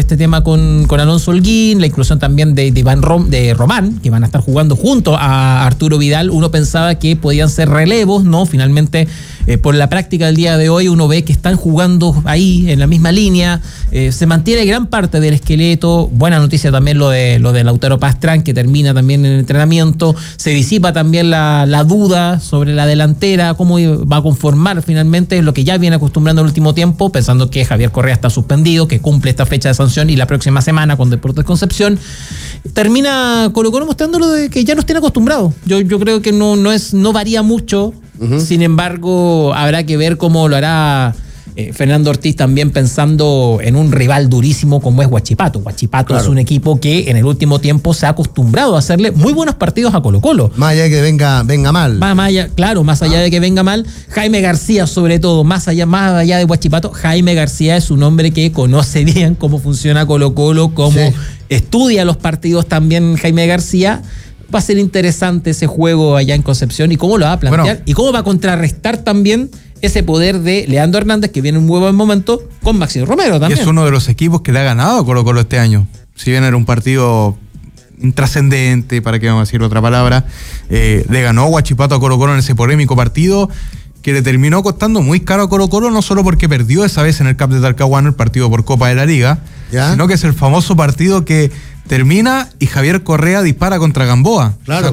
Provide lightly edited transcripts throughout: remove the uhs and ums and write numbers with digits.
este tema con Alonso Holguín, la inclusión también de Román, que van a estar jugando junto a Arturo Vidal. Uno pensaba que podían ser relevos, ¿no? Finalmente, por la práctica del día de hoy, uno ve que están jugando ahí en la misma línea. Se mantiene gran parte del esqueleto. Buena noticia también lo de Lautaro Pastrán, que termina también en el entrenamiento. Se disipa también la duda sobre la delantera, cómo va a conformar finalmente lo que ya viene acostumbrando el último tiempo, pensando que Javier Correa está suspendido, que cumple esta fecha de sanción y la próxima semana con Deportes Concepción. Termina Colo-Colo mostrándolo de que ya nos tiene acostumbrados. Yo creo que no varía mucho. Uh-huh. Sin embargo, habrá que ver cómo lo hará Fernando Ortiz, también pensando en un rival durísimo como es Huachipato. Huachipato es un equipo que en el último tiempo se ha acostumbrado a hacerle muy buenos partidos a Colo-Colo. Más allá de que venga mal. Más allá de que venga mal. Jaime García, sobre todo, más allá de Huachipato, Jaime García es un hombre que conoce bien cómo funciona Colo-Colo, cómo estudia los partidos también Jaime García. Va a ser interesante ese juego allá en Concepción y cómo lo va a plantear y cómo va a contrarrestar también ese poder de Leandro Hernández, que viene en un muy buen momento, con Maxi Romero también. Y es uno de los equipos que le ha ganado a Colo-Colo este año. Si bien era un partido intrascendente, para qué vamos a decir otra palabra, le ganó Huachipato a Colo-Colo en ese polémico partido que le terminó costando muy caro a Colo-Colo, no solo porque perdió esa vez en el Cap de Talcahuano el partido por Copa de la Liga, sino que es el famoso partido que termina y Javier Correa dispara contra Gamboa. Claro,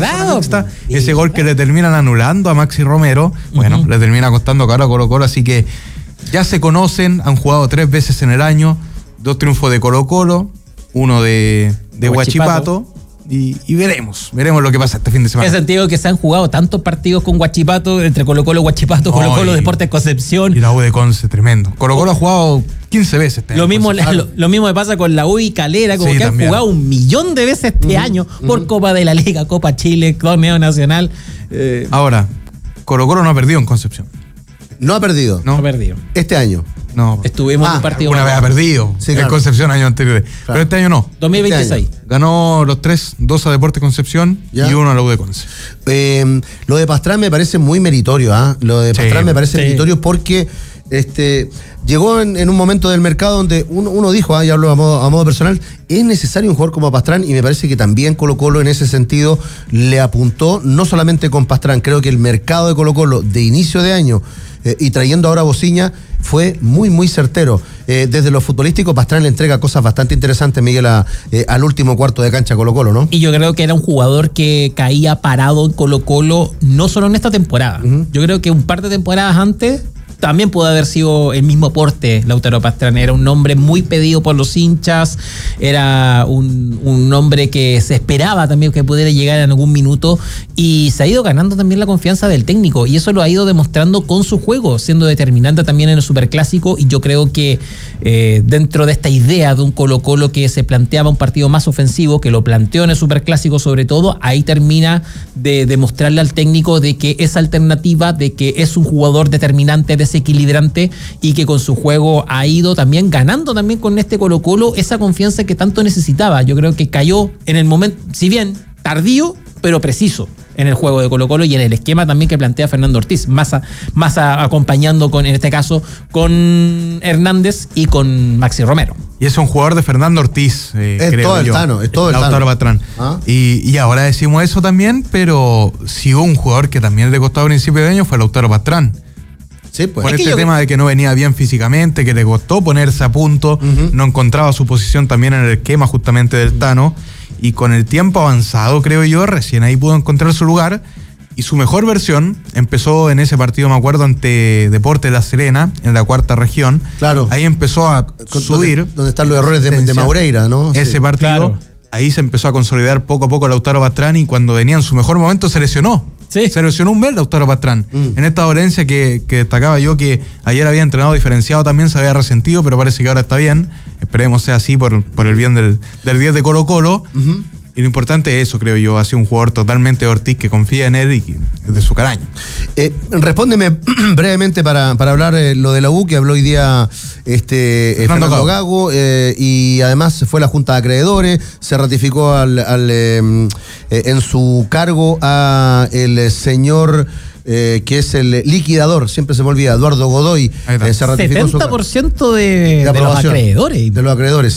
ese gol que le terminan anulando a Maxi Romero, le termina costando caro a Colo-Colo, así que ya se conocen, han jugado 3 veces en el año, 2 triunfos de Colo-Colo, 1 de Huachipato. Y veremos lo que pasa este fin de semana. En el sentido que se han jugado tantos partidos con Huachipato, entre Colo-Colo, Huachipato, Colo-Colo, Deportes Concepción. Y la U de Conce, tremendo. Colo-Colo ha jugado 15 veces. Lo mismo me pasa con la U y Calera, como que también han jugado 1.000.000 de veces este año por Copa de la Liga, Copa Chile, Torneo Nacional. Ahora, Colo-Colo no ha perdido en Concepción. No ha perdido. No ha perdido. Este año. No. Estuvimos en un partido. Una vez ha perdido. Sí, en Concepción años anteriores. Claro. Pero este año no. 2026. Este año. Ganó los 3, 2 a Deportes Concepción y 1 a la U de Conce. Lo de Pastrán me parece muy meritorio. Lo de Pastrán me parece meritorio porque llegó en un momento del mercado donde uno dijo, y hablo a modo personal, es necesario un jugador como Pastrán, y me parece que también Colo-Colo en ese sentido le apuntó, no solamente con Pastrán. Creo que el mercado de Colo-Colo de inicio de año y trayendo ahora a Bociña fue muy, muy certero. Desde lo futbolístico, Pastrán le entrega cosas bastante interesantes, Miguel, al último cuarto de cancha Colo-Colo, ¿no? Y yo creo que era un jugador que caía parado en Colo-Colo, no solo en esta temporada. Yo creo que un par de temporadas antes también pudo haber sido el mismo aporte Lautaro Pastrán. Era un nombre muy pedido por los hinchas, era un nombre que se esperaba también que pudiera llegar en algún minuto, y se ha ido ganando también la confianza del técnico, y eso lo ha ido demostrando con su juego, siendo determinante también en el Superclásico. Y yo creo que dentro de esta idea de un Colo-Colo que se planteaba un partido más ofensivo, que lo planteó en el Superclásico sobre todo, ahí termina de demostrarle al técnico de que es alternativa, de que es un jugador determinante, desequilibrante, y que con su juego ha ido también ganando también con este Colo-Colo esa confianza que tanto necesitaba. Yo creo que cayó en el momento, si bien tardío, pero preciso en el juego de Colo-Colo y en el esquema también que plantea Fernando Ortiz, más acompañando en este caso con Hernández y con Maxi Romero. Y es un jugador de Fernando Ortiz, es creo todo yo. Es todo el Lautaro Pastrán. Y ahora decimos eso también, pero si hubo un jugador que también le costó a principio de año fue Lautaro Pastrán. Sí, pues. Por este tema de que no venía bien físicamente, que le costó ponerse a punto, no encontraba su posición también en el esquema justamente del Tano, y con el tiempo avanzado, creo yo, recién ahí pudo encontrar su lugar, y su mejor versión empezó en ese partido, me acuerdo, ante Deportes La Serena, en la 4ª región. Claro. Ahí empezó a subir. Donde están los errores de Maureira, ¿no? Ese partido, claro. Ahí se empezó a consolidar poco a poco Lautaro Pastrán, y cuando venía en su mejor momento se lesionó. Se lesionó un mes Lautaro Pastrán. En esta dolencia que destacaba yo, que ayer había entrenado diferenciado también, se había resentido, pero parece que ahora está bien. Esperemos sea así por el bien del 10 de Colo-Colo. Y lo importante es eso, creo yo. Ha sido un jugador totalmente Ortiz que confía en él y que es de su caraño. Respóndeme brevemente para hablar lo de la U, que habló hoy día Fernando Gago, y además fue la Junta de Acreedores, se ratificó en su cargo a el señor que es el liquidador, siempre se me olvida, Eduardo Godoy. Se ratificó 70% de los acreedores. De los acreedores.